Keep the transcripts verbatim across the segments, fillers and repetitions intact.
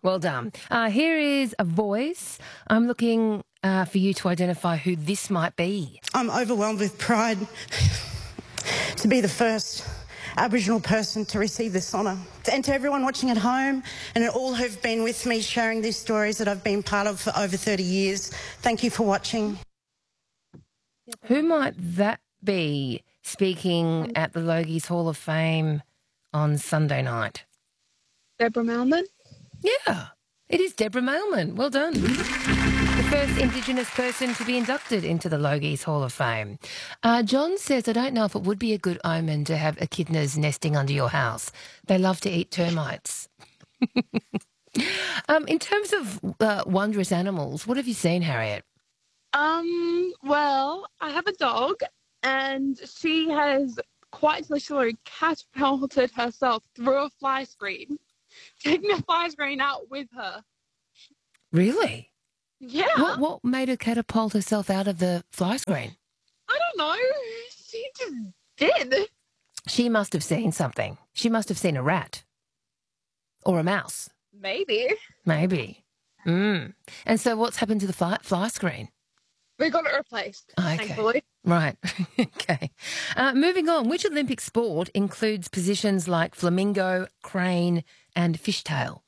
Well done. Uh, here is a voice. I'm looking uh, for you to identify who this might be. I'm overwhelmed with pride to be the first Aboriginal person to receive this honour. And to everyone watching at home and all who've been with me sharing these stories that I've been part of for over thirty years, thank you for watching. Who might that be speaking at the Logies Hall of Fame on Sunday night? Deborah Mailman? Yeah, it is Deborah Mailman. Well done. The first Indigenous person to be inducted into the Logies Hall of Fame. Uh, John says, I don't know if it would be a good omen to have echidnas nesting under your house. They love to eat termites. um, in terms of uh, wondrous animals, what have you seen, Harriet? Um, well, I have a dog and she has quite literally catapulted herself through a fly screen, taking the fly screen out with her. Really? Yeah. What what made her catapult herself out of the fly screen? I don't know. She just did. She must have seen something. She must have seen a rat. Or a mouse. Maybe. Maybe. Mm. And so what's happened to the fly, fly screen? We got it replaced, Okay. thankfully. Right. Okay. Uh, moving on. Which Olympic sport includes positions like flamingo, crane and fishtail?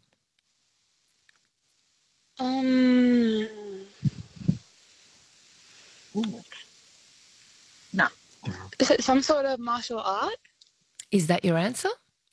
Um. No. Is it some sort of martial art? Is that your answer?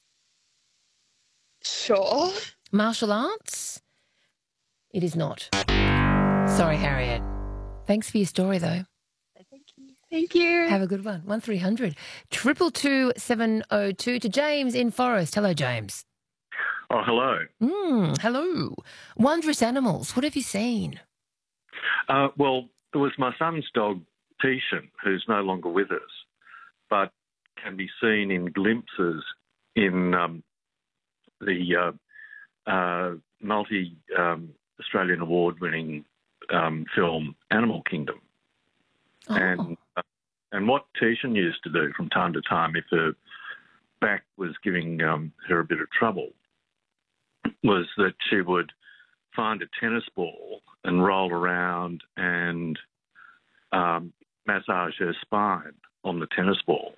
Sure. Martial arts? It is not. Sorry, Harriet. Thanks for your story, though. Thank you. Thank you. Have a good one. One three hundred triple two seven oh two to James in Forest. Hello, James. Oh, hello. Mm, hello. Wondrous animals. What have you seen? Uh, well, it was my son's dog, Tishan, who's no longer with us, but can be seen in glimpses in um, the uh, uh, multi-Australian um, award-winning um, film Animal Kingdom. Oh. And uh, and what Tishan used to do from time to time, if her back was giving um, her a bit of trouble, was that she would find a tennis ball and roll around and um, massage her spine on the tennis ball.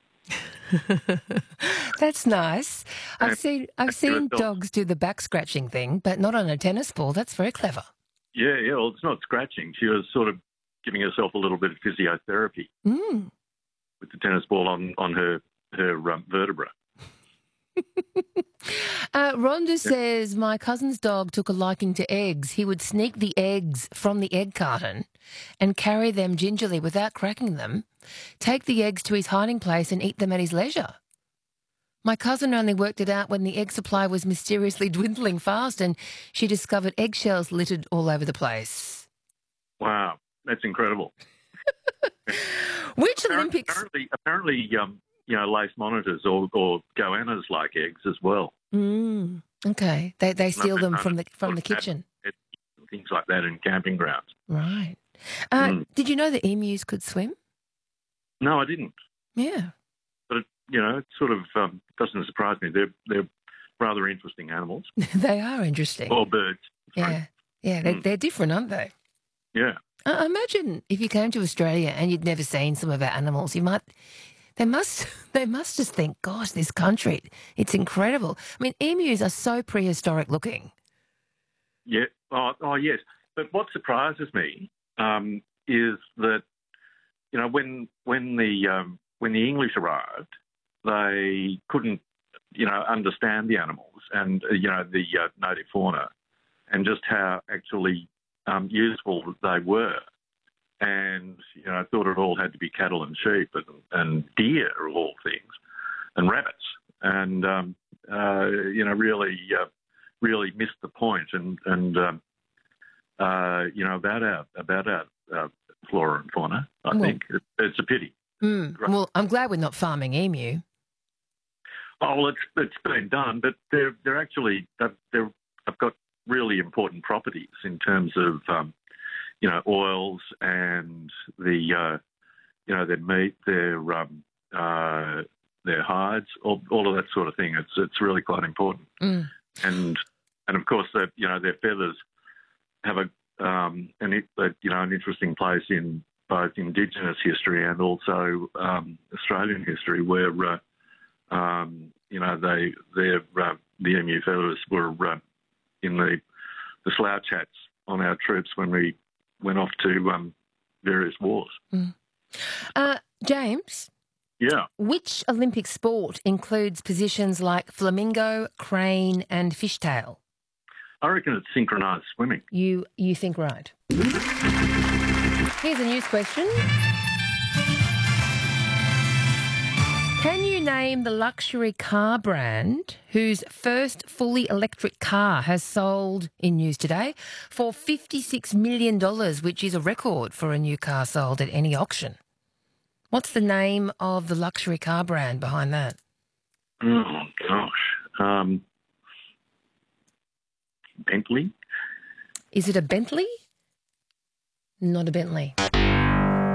That's nice. I've And seen I've seen dogs do the back scratching thing, but not on a tennis ball. That's very clever. Yeah, yeah. Well, it's not scratching. She was sort of giving herself a little bit of physiotherapy Mm. with the tennis ball on on her her um, vertebra. uh, Rhonda says, my cousin's dog took a liking to eggs. He would sneak the eggs from the egg carton and carry them gingerly without cracking them, take the eggs to his hiding place and eat them at his leisure. My cousin only worked it out when the egg supply was mysteriously dwindling fast and she discovered eggshells littered all over the place. Wow, that's incredible. Which Appar- Olympics... Apparently, apparently um, you know, lace monitors or, or goannas like eggs as well. Mm, okay. They they steal them from the from the kitchen. Things like that in camping grounds. Right. Uh, Mm. Did you know that emus could swim? No, I didn't. Yeah. But, it, you know, it sort of um, doesn't surprise me. They're, they're rather interesting animals. They are interesting. Or birds. Sorry. Yeah. Yeah, they're, Mm. they're different, aren't they? Yeah. I imagine if you came to Australia and you'd never seen some of our animals, you might... They must they must just think, gosh, this country, it's incredible. I mean, emus are so prehistoric looking. Yeah. Oh, oh yes. But what surprises me um, is that, you know, when when the um, when the English arrived, they couldn't, you know, understand the animals and uh, you know the uh, native fauna, and just how actually um, useful they were. And, you know, I thought it all had to be cattle and sheep and, and deer of all things, and rabbits. And, um, uh, you know, really, uh, really missed the point and, and um, uh, you know, about our, about our uh, flora and fauna, I Well- think. It, it's a pity. Mm. Right. Well, I'm glad we're not farming emu. Oh, well, it's, it's been done, but they're, they're actually, they're, they're, they've got really important properties in terms of, um, you know, oils and the, uh, you know, their meat, their um, uh, their hides, all, all of that sort of thing. It's it's really quite important. Mm. And and of course, that you know their feathers have a um, an you know an interesting place in both Indigenous history and also um, Australian history, where uh, um, you know they their uh, the emu feathers were uh, in the the slouch hats on our troops when we went off to um, various wars. Mm. Uh, James? Yeah. Which Olympic sport includes positions like flamingo, crane and fishtail? I reckon it's synchronised swimming. You you think right. Here's a news question. Can you name the luxury car brand whose first fully electric car has sold, in news today, for fifty-six million dollars, which is a record for a new car sold at any auction? What's the name of the luxury car brand behind that? Oh, gosh. Um, Bentley? Is it a Bentley? Not a Bentley.